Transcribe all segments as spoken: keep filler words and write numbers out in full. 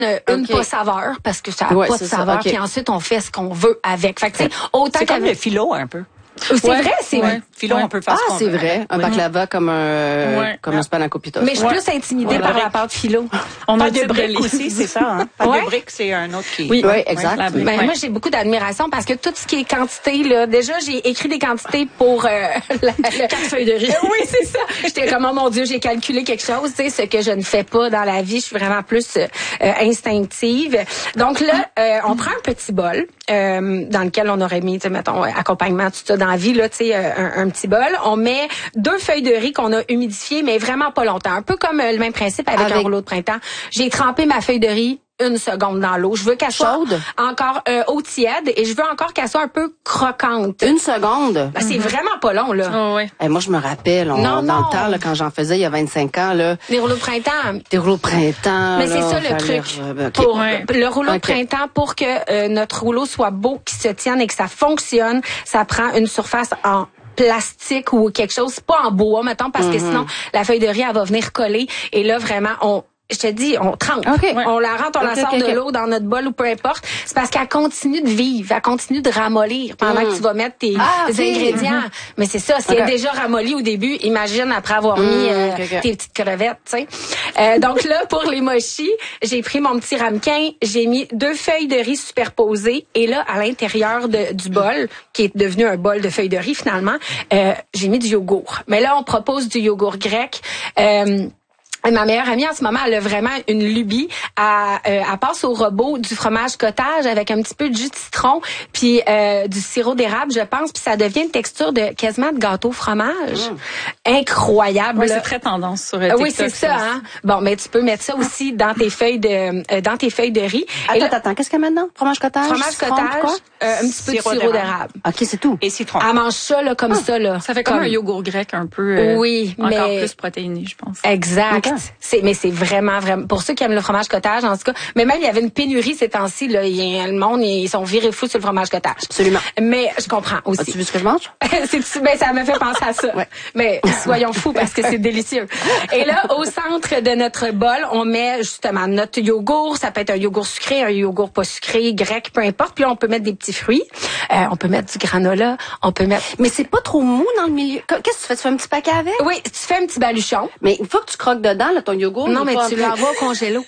euh, une okay. pas saveur parce que ça a ouais, pas de saveur. Okay. Puis ensuite, on fait ce qu'on veut avec. Fait que, tu sais, autant c'est comme le philo un peu. C'est ouais, vrai, c'est ouais. Philo, ouais. on peut faire ah, ce qu'on c'est veut. vrai. Un baklava comme un, ouais. comme un spanakopita. Mais je suis ouais. plus intimidée ouais. par la pâte philo. On a de briques aussi, c'est ça, hein? Pâte ouais. de briques, c'est un autre qui. Oui, oui, exact. Ouais, ben, ouais. Moi, j'ai beaucoup d'admiration parce que tout ce qui est quantité, là, déjà, j'ai écrit des quantités pour, euh, la, le... quatre feuilles de riz. oui, c'est ça. J'étais comme, oh mon Dieu, j'ai calculé quelque chose, tu sais, ce que je ne fais pas dans la vie. Je suis vraiment plus, euh, instinctive. Donc là, euh, on prend un petit bol, euh, dans lequel on aurait mis, tu sais, mettons, accompagnement, tout ça dans la vie, là, tu sais, Un, un petit bol. On met deux feuilles de riz qu'on a humidifiées, mais vraiment pas longtemps. Un peu comme le même principe avec, avec... un rouleau de printemps. J'ai trempé ma feuille de riz une seconde dans l'eau. Je veux qu'elle soit chaude, encore euh, eau tiède, et je veux encore qu'elle soit un peu croquante. Une seconde? Ben, c'est mm-hmm. vraiment pas long, là. Oh, ouais. Et moi, je me rappelle, on, non, dans non. le temps, là, quand j'en faisais il y a vingt-cinq ans, là. Les rouleaux de printemps. Des rouleaux de printemps. Mais c'est là, ça le truc. Okay. Pour ouais. le rouleau okay. de printemps, pour que euh, notre rouleau soit beau, qu'il se tienne et que ça fonctionne, ça prend une surface en plastique ou quelque chose, pas en bois, mettons, parce mm-hmm. que sinon, la feuille de riz, elle va venir coller. Et là, vraiment, on, je te dis, on trempe. Okay. On la rentre, on okay, la sort okay, de okay. l'eau dans notre bol ou peu importe. C'est parce qu'elle continue de vivre, elle continue de ramollir pendant mm. que tu vas mettre tes, ah, tes okay. ingrédients. Mm-hmm. Mais c'est ça, si okay. elle est déjà ramollie au début, imagine après avoir mm, mis euh, okay, okay. tes petites crevettes, tu sais. Euh, donc là, pour les mochis, j'ai pris mon petit ramequin, j'ai mis deux feuilles de riz superposées, et là, à l'intérieur de, du bol, qui est devenu un bol de feuilles de riz finalement, euh, j'ai mis du yogourt. Mais là, on propose du yogourt grec. Euh, Ma meilleure amie en ce moment, elle a vraiment une lubie. Elle, euh, elle passe au robot du fromage cottage avec un petit peu de jus de citron, puis euh, du sirop d'érable, je pense, puis ça devient une texture de quasiment de gâteau fromage. Mmh. Incroyable. Oui, c'est très tendance sur TikTok. Oui, c'est ça. Hein? Bon, mais tu peux mettre ça aussi dans tes feuilles de euh, dans tes feuilles de riz. Attends, là, attends, qu'est-ce qu'il y a maintenant? Fromage cottage? Fromage citron, cottage, euh, un petit peu sirop de sirop d'érable. OK, c'est tout. Et citron. Elle mange ça là comme ah. ça là. Ça fait comme, comme un yogourt grec un peu euh, oui, encore mais... plus protéiné, je pense. Exact. Okay. C'est mais c'est vraiment vraiment pour ceux qui aiment le fromage cottage en tout cas. Mais même il y avait une pénurie ces temps-ci là, il y a, le monde ils sont virés fous sur le fromage cottage. Absolument. Mais je comprends aussi. As-tu vu ce que je mange? c'est ben ça me fait penser à ça. Ouais. Mais soyons fous parce que c'est délicieux. Et là au centre de notre bol, on met justement notre yogourt, ça peut être un yogourt sucré, un yogourt pas sucré, grec, peu importe. Puis là, on peut mettre des petits fruits, euh, on peut mettre du granola, on peut mettre mais c'est pas trop mou dans le milieu. Qu'est-ce que tu fais? Tu fais un petit paquet avec? Oui, tu fais un petit baluchon. Mais une fois que tu croques dedans là, ton yogourt, non mais tu l'envoies au congélo.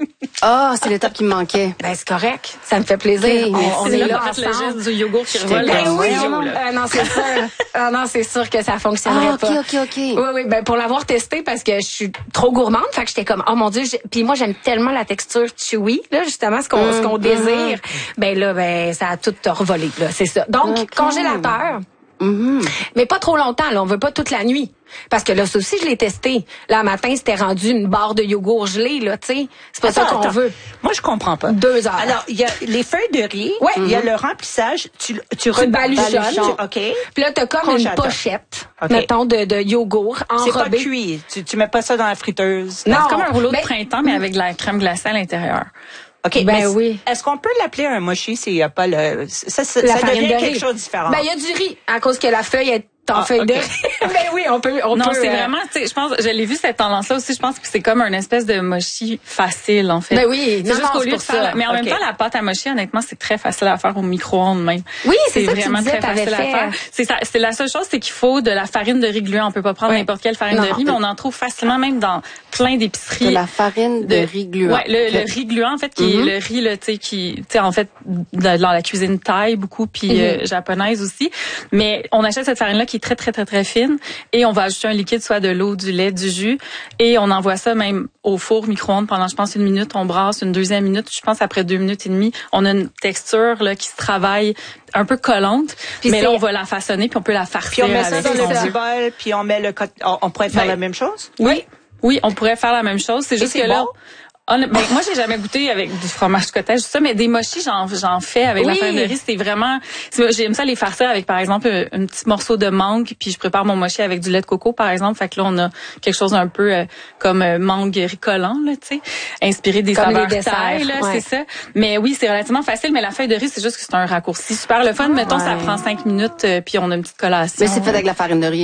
Ah, oh, c'est l'étape qui me manquait. Ben c'est correct, ça me fait plaisir. Okay, on, on est là, là ensemble. Le geste du yogourt qui revole. Ben oui, non, euh, non c'est sûr. ah, non, c'est sûr que ça fonctionnerait ah, okay, pas. OK, OK, OK. Oui oui, ben pour l'avoir testé parce que je suis trop gourmande, fait que j'étais comme oh mon dieu, puis moi j'aime tellement la texture chewy là justement ce qu'on mmh, ce qu'on mmh. désire. Ben là ben ça a tout revolé là, c'est ça. Donc okay. congélateur. Mm-hmm. Mais pas trop longtemps, là. On veut pas toute la nuit. Parce que là, ça aussi, je l'ai testé. Là, matin, c'était rendu une barre de yogourt gelé, là, tu sais. C'est pas attends, ça qu'on attends. veut. Moi, je comprends pas. Deux heures. Alors, il y a les feuilles de riz. Ouais. Il y a le remplissage. Tu, tu, tu baluchonnes. OK. Puis là, t'as comme une pochette, okay. mettons, de, de yogourt enrobé. C'est pas cuit. Tu, tu mets pas ça dans la friteuse. Non. C'est comme un rouleau mais... de printemps, mais avec de la crème glacée à l'intérieur. OK, ben mais oui. Est-ce qu'on peut l'appeler un mochi s'il y a pas le ça ça, ça devient de quelque chose de différent? Ben il y a du riz à cause que la feuille est en ah, feuille okay. de riz. Ben oui, on peut on non, peut c'est euh... vraiment tu sais je pense je l'ai vu cette tendance là aussi, je pense que c'est comme une espèce de mochi facile en fait. Ben oui, c'est non, juste non, qu'au lieu de faire la... mais en okay. même temps la pâte à mochi honnêtement, c'est très facile à faire au micro-ondes même. Oui, c'est, c'est ça vraiment que tu disais, très facile fait. à faire. C'est ça, c'est la seule chose, c'est qu'il faut de la farine de riz gluant, on peut pas prendre ouais. n'importe quelle farine non, de riz, mais on en trouve facilement même dans plein d'épiceries. De la farine de, de riz gluant. Ouais, le, okay. le riz gluant en fait qui mm-hmm. est le riz là, tu sais qui tu sais en fait dans la cuisine thaï beaucoup puis mm-hmm. euh, japonaise aussi, mais on achète cette farine là qui est très très très très fine et on va ajouter un liquide, soit de l'eau, du lait, du jus, et on envoie ça même au four micro-ondes pendant, je pense, une minute. On brasse une deuxième minute. Je pense après deux minutes et demie, on a une texture là qui se travaille un peu collante. Puis mais là, on va la façonner puis on peut la farcir. Puis on met ça avec dans le petit bol, puis on met le on, on pourrait faire ben, la même chose. Oui, oui, on pourrait faire la même chose. C'est et juste c'est que bon? là. Oh, ben, moi, j'ai jamais goûté avec du fromage cottage, tout ça, mais des mochis, j'en, j'en fais avec oui. la farine de riz. C'est vraiment, c'est, j'aime ça les farcir avec, par exemple, un, un petit morceau de mangue, puis je prépare mon mochi avec du lait de coco, par exemple. Fait que là, on a quelque chose un peu euh, comme euh, mangue ricolant, là, tu sais, inspiré des comme saveurs thaï, là, ouais. c'est ça. Mais oui, c'est relativement facile, mais la feuille de riz, c'est juste que c'est un raccourci super le fun. Ah, mettons, ouais. ça prend cinq minutes, euh, puis on a une petite collation. Mais c'est fait avec la farine de riz, anyway.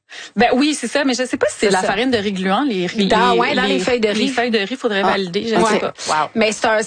Ben oui, c'est ça, mais je sais pas si c'est, c'est la ça. farine de riz gluant, les riz. Dans, les, ouais, dans les, les feuilles de riz. Les feuilles de riz, faudrait ouais. valider, je ouais. sais pas. Wow. Mais c'est un,